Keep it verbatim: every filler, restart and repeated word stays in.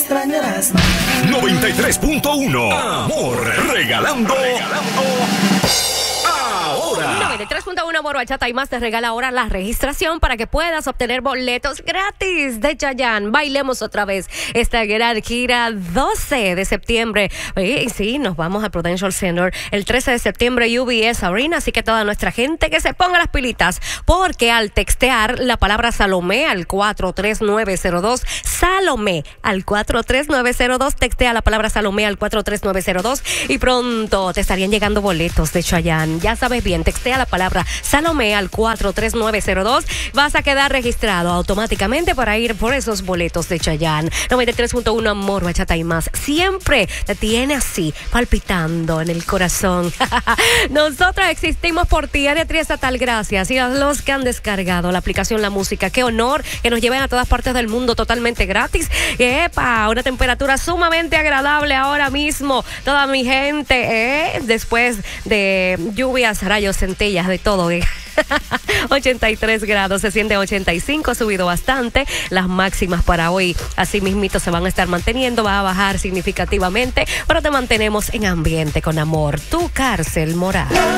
extrañarás más. noventa y tres punto uno. Amor, regalando. Regalando. Ahora. noventa y tres punto uno Amor Bachata y más te regala ahora la registración para que puedas obtener boletos gratis de Chayanne. Bailemos otra vez esta gran gira doce de septiembre. Y sí, nos vamos al Prudential Center el trece de septiembre, U B S Arena. Así que toda nuestra gente que se ponga las pilitas, porque al textear la palabra Salomé al cuatro tres nueve cero dos, Salomé al cuatro tres nueve cero dos, textea la palabra Salomé al cuatro tres nueve cero dos y pronto te estarían llegando boletos de Chayanne. Ya sabes bien, textea la palabra Salomé al cuatro tres nueve cero dos, vas a quedar registrado automáticamente para ir por esos boletos de Chayanne. noventa y tres punto uno Amor Bachata y más siempre te tiene así palpitando en el corazón. Nosotros existimos por ti, área triestatal. Gracias. Y a los que han descargado la aplicación La Música, qué honor que nos lleven a todas partes del mundo totalmente gratis. Epa, una temperatura sumamente agradable ahora mismo. Toda mi gente, ¿eh? Después de lluvias, rayos, centellas, de todo, ¿eh? ochenta y tres grados, se siente ochenta y cinco, ha subido bastante. Las máximas para hoy, así mismito, se van a estar manteniendo, va a bajar significativamente, pero te mantenemos en ambiente con amor. Tu cárcel moral.